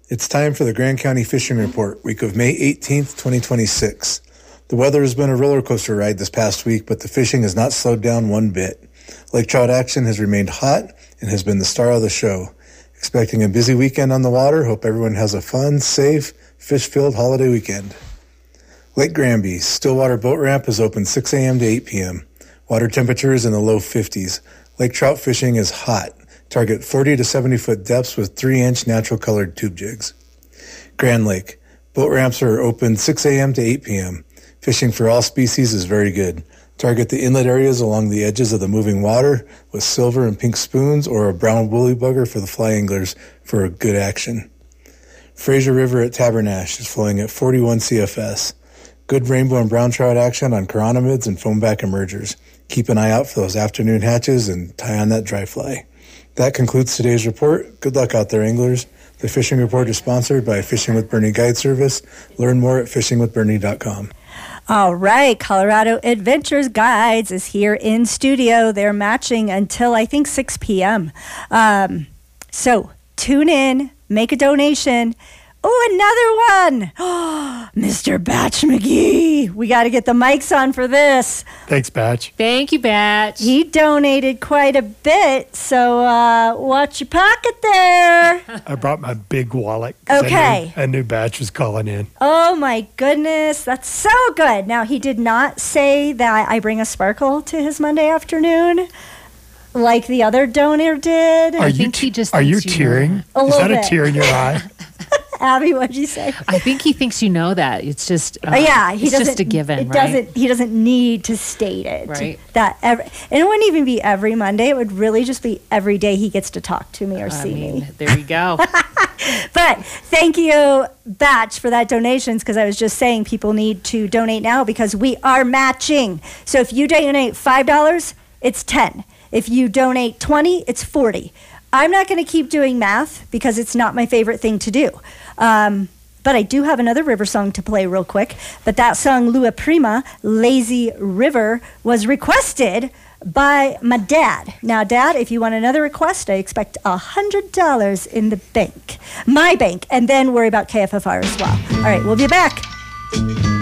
It's time for the Grand County Fishing Report, week of May 18th, 2026. The weather has been a roller coaster ride this past week, but the fishing has not slowed down one bit. Lake trout action has remained hot and has been the star of the show. Expecting a busy weekend on the water. Hope everyone has a fun, safe, fish-filled holiday weekend. Lake Granby, Stillwater Boat Ramp is open 6 a.m. to 8 p.m. Water temperature is in the low 50s. Lake trout fishing is hot. Target 40 to 70-foot depths with 3-inch natural-colored tube jigs. Grand Lake. Boat ramps are open 6 a.m. to 8 p.m. Fishing for all species is very good. Target the inlet areas along the edges of the moving water with silver and pink spoons or a brown woolly bugger for the fly anglers for good action. Fraser River at Tabernash is flowing at 41 CFS. Good rainbow and brown trout action on chironomids and foamback emergers. Keep an eye out for those afternoon hatches and tie on that dry fly. That concludes today's report. Good luck out there, anglers. The Fishing Report is sponsored by Fishing with Bernie Guide Service. Learn more at fishingwithbernie.com. All right, Colorado Adventures Guides is here in studio. They're matching until, I think, 6 p.m. So tune in, make a donation. Oh, another one. Oh, Mr. Batch McGee. We got to get the mics on for this. Thanks, Batch. Thank you, Batch. He donated quite a bit, so watch your pocket there. I brought my big wallet. Okay. I knew Batch was calling in. Oh, my goodness. That's so good. Now, he did not say that I bring a sparkle to his Monday afternoon like the other donor did. Are you tearing? A Is little that bit. a tear in your eye? Abby, what'd you say? I think he thinks you know that. It's just it's just a given, right? He doesn't need to state it. Right. And it wouldn't even be every Monday. It would really just be every day he gets to talk to me or see me. There you go. But thank you, Batch, for that donations, because I was just saying people need to donate now because we are matching. So if you donate $5, it's $10. If you donate $20, it's $40. I'm not going to keep doing math because it's not my favorite thing to do. But I do have another river song to play real quick. But that song, Lua Prima, Lazy River, was requested by my dad. Now, Dad, if you want another request, I expect $100 in the bank. My bank. And then worry about KFFR as well. All right, we'll be back.